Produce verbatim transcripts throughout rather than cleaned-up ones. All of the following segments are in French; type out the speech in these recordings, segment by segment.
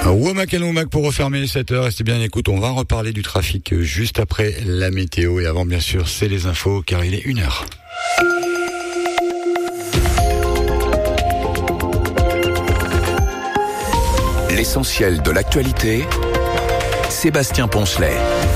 Womack and Womack pour refermer cette heure. Restez bien, écoute, on va reparler du trafic juste après la météo. Et avant, bien sûr, c'est les infos, car il est une heure. L'essentiel de l'actualité, Sébastien Poncelet.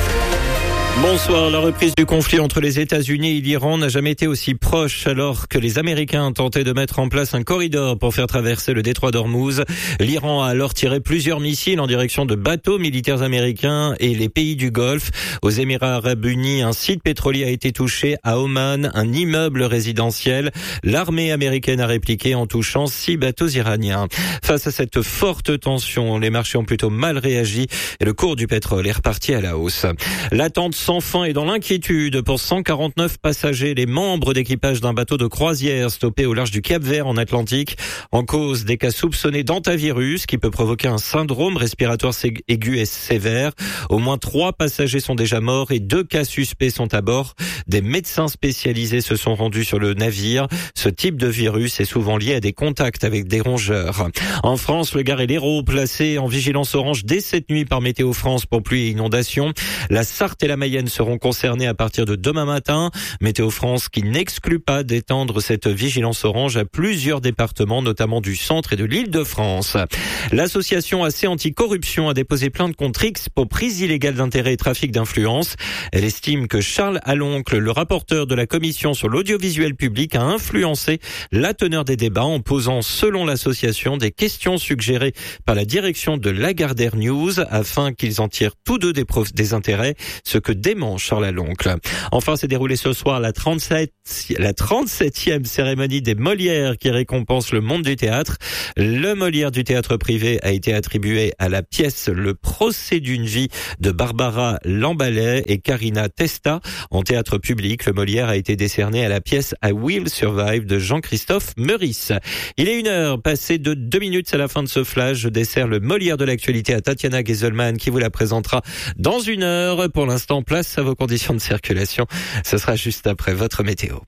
Bonsoir. La reprise du conflit entre les États-Unis et l'Iran n'a jamais été aussi proche. Alors que les Américains tentaient de mettre en place un corridor pour faire traverser le détroit d'Ormuz, l'Iran a alors tiré plusieurs missiles en direction de bateaux militaires américains et les pays du Golfe. Aux Émirats arabes unis, un site pétrolier a été touché. À Oman, un immeuble résidentiel. L'armée américaine a répliqué en touchant six bateaux iraniens. Face à cette forte tension, les marchés ont plutôt mal réagi et le cours du pétrole est reparti à la hausse. L'attente sans fin et dans l'inquiétude pour cent quarante-neuf passagers, les membres d'équipage d'un bateau de croisière stoppé au large du Cap-Vert en Atlantique, en cause des cas soupçonnés d'hantavirus qui peut provoquer un syndrome respiratoire aigu et sévère. Au moins trois passagers sont déjà morts et deux cas suspects sont à bord. Des médecins spécialisés se sont rendus sur le navire. Ce type de virus est souvent lié à des contacts avec des rongeurs. En France, le Gard et l'Hérault placés en vigilance orange dès cette nuit par Météo France pour pluie et inondations. La Sarthe et la Mayenne seront concernés à partir de demain matin. Météo France qui n'exclut pas d'étendre cette vigilance orange à plusieurs départements, notamment du centre et de l'Île-de-France. L'association A C Anticorruption a déposé plainte contre X pour prise illégale d'intérêt et trafic d'influence. Elle estime que Charles Aloncle, le rapporteur de la commission sur l'audiovisuel public, a influencé la teneur des débats en posant, selon l'association, des questions suggérées par la direction de Lagardère News afin qu'ils en tirent tous deux des, prof- des intérêts, ce que dément Charles Aloncle. Enfin, s'est déroulée ce soir la trente-sept, la trente-septième cérémonie des Molières qui récompense le monde du théâtre. Le Molière du théâtre privé a été attribué à la pièce Le procès d'une vie de Barbara Lamballet et Carina Testa. En théâtre public, le Molière a été décerné à la pièce I Will Survive de Jean-Christophe Meurice. Il est une heure, passé de deux minutes à la fin de ce flash. Je dessert le Molière de l'actualité à Tatiana Geselman qui vous la présentera dans une heure. Pour l'instant, place à vos conditions de circulation. Ce sera juste après votre météo.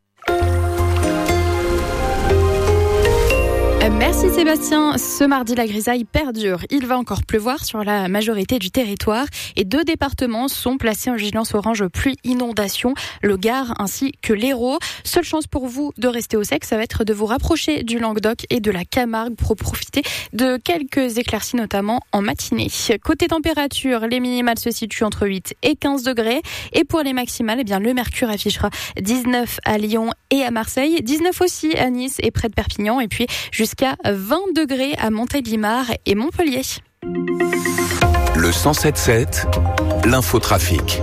Merci Sébastien. Ce mardi, la grisaille perdure. Il va encore pleuvoir sur la majorité du territoire et deux départements sont placés en vigilance orange pluie inondation, le Gard ainsi que l'Hérault. Seule chance pour vous de rester au sec, ça va être de vous rapprocher du Languedoc et de la Camargue pour profiter de quelques éclaircies, notamment en matinée. Côté température, les minimales se situent entre huit et quinze degrés et pour les maximales, eh bien, le mercure affichera dix-neuf à Lyon et à Marseille, dix-neuf aussi à Nice et près de Perpignan et puis jusqu'à vingt degrés à Montélimar et Montpellier. Le cent sept sept, l'infotrafic.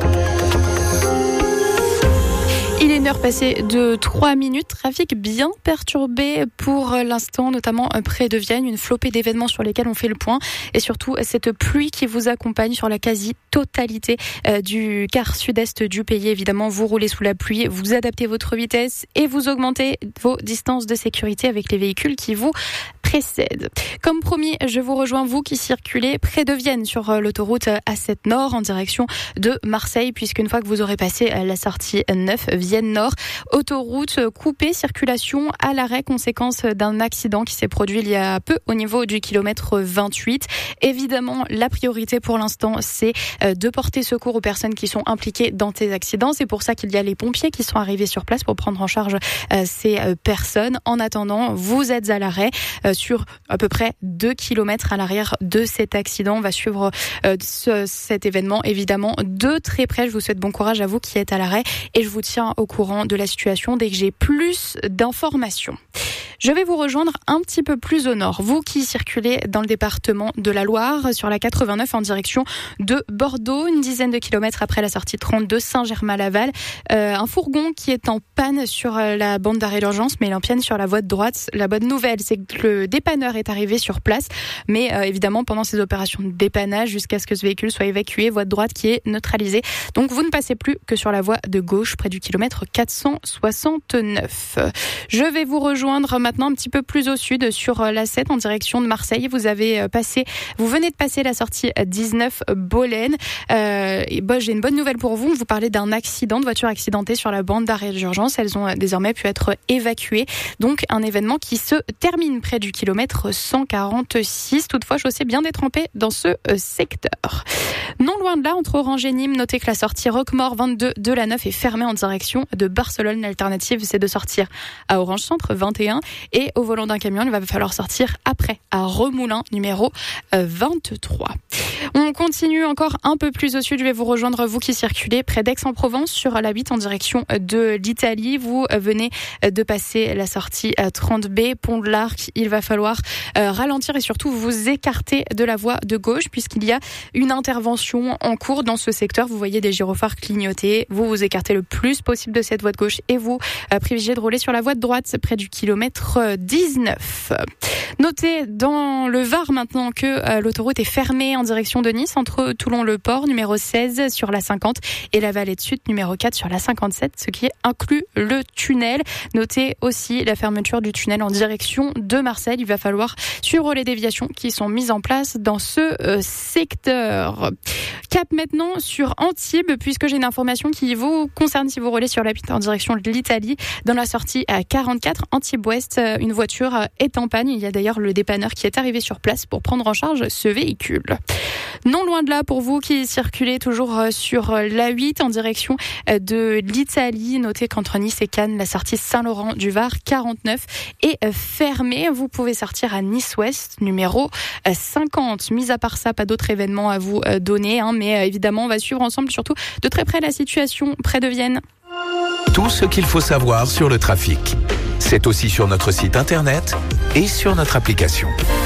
Il est une heure passée de trois minutes. Trafic bien perturbé pour l'instant, notamment près de Vienne. Une flopée d'événements sur lesquels on fait le point. Et surtout, cette pluie qui vous accompagne sur la quasi-totalité du quart sud-est du pays. Évidemment, vous roulez sous la pluie, vous adaptez votre vitesse et vous augmentez vos distances de sécurité avec les véhicules qui vous précèdent. Comme promis, je vous rejoins, vous qui circulez près de Vienne sur l'autoroute A sept Nord en direction de Marseille, puisqu'une fois que vous aurez passé la sortie neuf, Vienne Nord, autoroute coupée, circulation à l'arrêt, conséquence d'un accident qui s'est produit il y a peu au niveau du kilomètre vingt-huit. Évidemment, la priorité pour l'instant, c'est de porter secours aux personnes qui sont impliquées dans ces accidents. C'est pour ça qu'il y a les pompiers qui sont arrivés sur place pour prendre en charge ces personnes. En attendant, vous êtes à l'arrêt sur à peu près deux kilomètres à l'arrière de cet accident. On va suivre ce, cet événement évidemment de très près. Je vous souhaite bon courage à vous qui êtes à l'arrêt et je vous tiens au courant de la situation dès que j'ai plus d'informations. Je vais vous rejoindre un petit peu plus au nord. Vous qui circulez dans le département de la Loire, sur la quatre-vingt-neuf en direction de Bordeaux, une dizaine de kilomètres après la sortie trente-deux Saint-Germain-Laval. Euh, un fourgon qui est en panne sur la bande d'arrêt d'urgence, mais il est en panne sur la voie de droite. La bonne nouvelle, c'est que le dépanneur est arrivé sur place, mais euh, évidemment pendant ces opérations de dépannage, jusqu'à ce que ce véhicule soit évacué, voie de droite qui est neutralisée. Donc vous ne passez plus que sur la voie de gauche, près du kilomètre quatre cent soixante-neuf. Je vais vous rejoindre maintenant maintenant un petit peu plus au sud sur l'A sept en direction de Marseille. Vous avez passé, vous venez de passer la sortie dix-neuf Bolène. Euh, et bon, j'ai une bonne nouvelle pour vous. Vous parlez d'un accident de voiture accidentée sur la bande d'arrêt d'urgence. Elles ont désormais pu être évacuées. Donc un événement qui se termine près du kilomètre cent quarante-six. Toutefois, chaussée bien détrempée dans ce secteur. Non loin de là, entre Orange et Nîmes, notez que la sortie Roquemort vingt-deux de la neuf est fermée en direction de Barcelone. L'alternative, c'est de sortir à Orange Centre vingt et un et au volant d'un camion, il va falloir sortir après à Remoulins numéro vingt-trois. On continue encore un peu plus au sud. Je vais vous rejoindre, vous qui circulez près d'Aix-en-Provence sur la huit en direction de l'Italie. Vous venez de passer la sortie trente B, Pont de l'Arc. Il va falloir ralentir et surtout vous écarter de la voie de gauche puisqu'il y a une intervention en cours dans ce secteur. Vous voyez des gyrophares clignoter. Vous vous écartez le plus possible de cette voie de gauche et vous privilégiez de rouler sur la voie de droite près du kilomètre dix-neuf. Notez dans le Var maintenant que l'autoroute est fermée en direction de Nice entre Toulon-le-Port numéro seize sur la cinquante et la Vallée de Sud numéro quatre sur la cinquante-sept, ce qui inclut le tunnel. Notez aussi la fermeture du tunnel en direction de Marseille. Il va falloir suivre les déviations qui sont mises en place dans ce euh, secteur. Cap maintenant sur Antibes, puisque j'ai une information qui vous concerne si vous roulez sur la huit en direction de l'Italie. Dans la sortie à quarante-quatre, Antibes-Ouest, une voiture est en panne. Il y a d'ailleurs le dépanneur qui est arrivé sur place pour prendre en charge ce véhicule. Non loin de là, pour vous qui circulez toujours sur l'A huit en direction de l'Italie, notez qu'entre Nice et Cannes, la sortie Saint-Laurent-du-Var quarante-neuf est fermée. Vous pouvez sortir à Nice-Ouest, numéro cinquante. Mis à part ça, pas d'autres événements à vous donner, hein, mais évidemment, on va suivre ensemble surtout de très près la situation près de Vienne. Tout ce qu'il faut savoir sur le trafic, c'est aussi sur notre site internet et sur notre application.